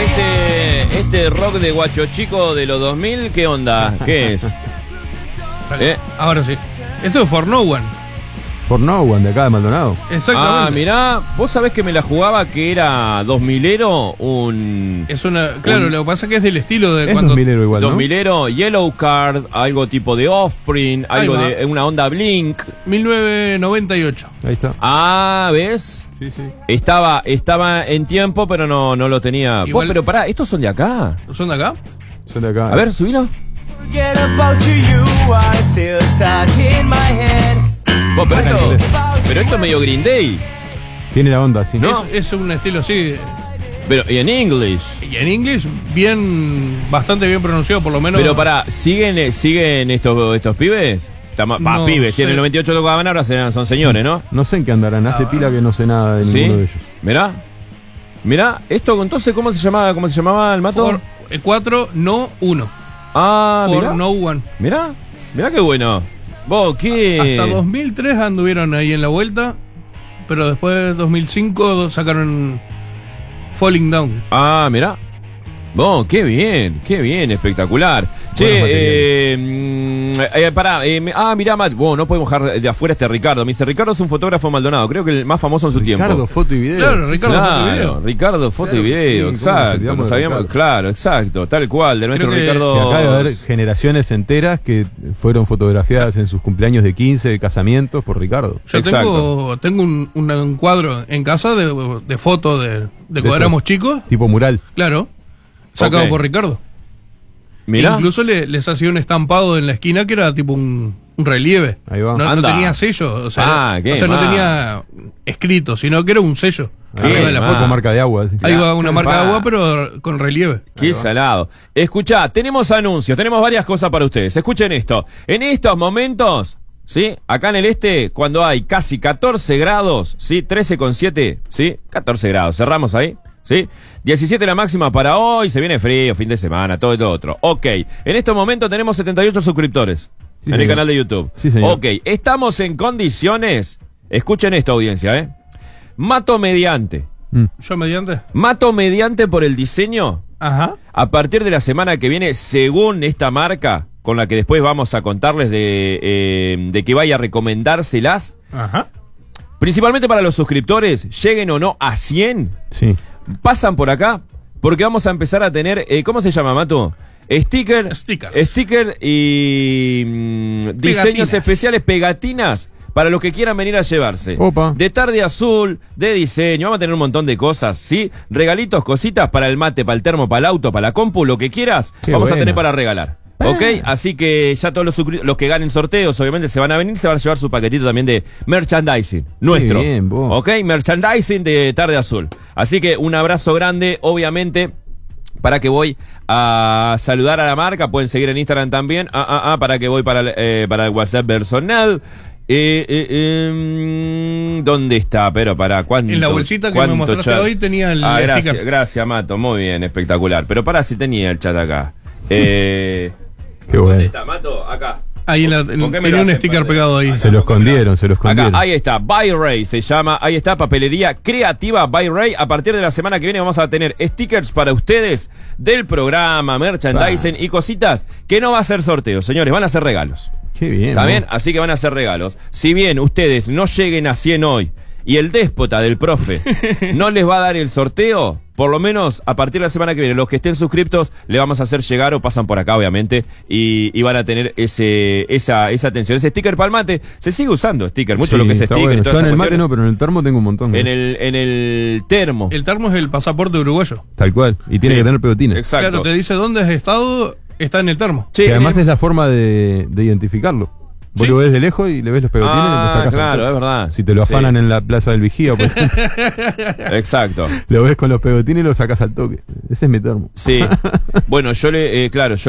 Este rock de Guacho Chico de los 2000, ¿qué onda? ¿Qué es? Ahora sí. Esto es For No One. For No One, de acá de Maldonado. Exactamente. Ah, mirá, vos sabés que me la jugaba que era 2000ero, Es una, claro, lo que pasa es que es del estilo de Es cuando 2000ero igual, ¿no? 2000ero, Yellow Card, algo tipo de Offspring, algo va. de una onda Blink. 1998. Ahí está. Ah, ¿ves? Sí, sí. Estaba en tiempo, pero no lo tenía. Igual- Vos, pero pará, ¿estos son de acá? ¿Son de acá? Son de acá. A ver, subilo. Forget about you, I still stuck in my head. Vos, pero esto es medio Green Day. Tiene la onda, sí. ¿No? Es un estilo así. Pero, y en English. Y en inglés, bastante bien pronunciado, por lo menos. Pero pará, ¿siguen estos pibes? No Pibes, si en sé. el 98 tocaban, ahora son señores, ¿no? No sé en qué andarán. Hace pila que no sé nada de ninguno de ellos. Mirá, esto entonces, ¿cómo se llamaba el mato? El 4, no 1. Ah, For mirá. No One. Mirá qué bueno. Vos, ¿qué? Hasta 2003 anduvieron ahí en la vuelta, pero después de 2005 sacaron Falling Down. Ah, mirá. Vos, qué bien, espectacular. Che, pará, mirá, Matt, vos, no podemos dejar de afuera Ricardo. Me dice, Ricardo es un fotógrafo Maldonado, creo que el más famoso en su tiempo. Ricardo, foto y video. Claro, Ricardo, foto y video. Ricardo, foto Claro y que sí, video, ¿cómo nos exacto. olvidamos No de sabíamos, Ricardo? claro, exacto, tal cual, de nuestro Creo que- Ricardo. Que acá debe haber generaciones enteras que fueron fotografiadas en sus cumpleaños de 15, de casamientos, por Ricardo. Yo Exacto. tengo un cuadro en casa de fotos de cuando eso. éramos chicos, Tipo mural. claro, sacado Ok. por Ricardo. Mirá. Incluso les hacía un estampado en la esquina que era tipo un relieve. Ahí va. No Anda. tenía sello, o sea, qué no mal. tenía escrito, sino que era un sello. Qué arriba de la mal. foto. Con marca de agua. así. Ahí va una marca de Pa. agua, pero con relieve. Qué salado. Escuchá, tenemos anuncios, tenemos varias cosas para ustedes. Escuchen esto. En estos momentos, ¿sí? Acá en el este, cuando hay casi 14 grados, ¿sí? 13,7, ¿sí? 14 grados. Cerramos ahí, ¿sí? 17 la máxima para hoy, se viene frío, fin de semana, todo lo otro. Ok. En estos momentos tenemos 78 suscriptores Sí, en el señor. canal de YouTube. Sí, señor. Ok. Estamos en condiciones. Escuchen esto, audiencia, ¿eh? Mato mediante. Yo mediante. Mato mediante por el diseño. Ajá. A partir de la semana que viene, según esta marca, con la que después vamos a contarles de que vaya a recomendárselas, Ajá. principalmente para los suscriptores, lleguen o no a 100, Sí. pasan por acá, porque vamos a empezar a tener, ¿cómo se llama, Mato? Sticker y diseños Pegatinas. especiales, pegatinas, para los que quieran venir a llevarse. Opa. De tarde azul, de diseño, vamos a tener un montón de cosas, ¿sí? Regalitos, cositas para el mate, para el termo, para el auto, para la compu, lo que quieras, Qué vamos a bueno. tener para regalar. ¿Ok? Así que ya todos los que ganen sorteos, obviamente, se van a venir, se van a llevar su paquetito también de merchandising, nuestro. Qué bien, vos. ¿Ok? Merchandising de Tarde Azul. Así que un abrazo grande, obviamente. Para que voy a saludar a la marca, pueden seguir en Instagram también. Para que voy para el WhatsApp personal. ¿Dónde está? Pero para cuánto. En la bolsita que me mostraste hoy tenía el gracias, sticker. gracias, Mato. Muy bien, espectacular. Pero para si tenía el chat acá. Qué ¿Dónde bueno. está, Mato? Acá. Ahí ¿Por qué me lo tenía un hacen, sticker padre? pegado ahí. Se lo escondieron, se lo escondieron. Acá, ahí está, By Ray se llama, ahí está, papelería creativa By Ray. A partir de la semana que viene vamos a tener stickers para ustedes del programa, merchandising y cositas que no va a ser sorteo, señores, van a ser regalos. Qué bien. ¿Está ¿no? bien? Así que van a ser regalos. Si bien ustedes no lleguen a 100 hoy y el déspota del profe no les va a dar el sorteo, por lo menos a partir de la semana que viene, los que estén suscriptos, le vamos a hacer llegar o pasan por acá, obviamente, y van a tener esa atención. Ese sticker para el mate, se sigue usando sticker, mucho Sí, lo que es está sticker. bueno. y todas Yo en esas el mate cuestiones. no, pero en el termo tengo un montón. En el termo. El termo es el pasaporte uruguayo. Tal cual. Y tiene Sí. que tener pegotines. Exacto. Claro, te dice dónde has estado, está en el termo. Che, Que además es la forma de identificarlo. Vos Sí. lo ves de lejos y le ves los pegotines y lo sacas al claro, toque. es verdad. Si te lo afanan en la plaza del Vigía, pues, Exacto. lo ves con los pegotines y lo sacas al toque. Ese es mi termo. Sí. Bueno, yo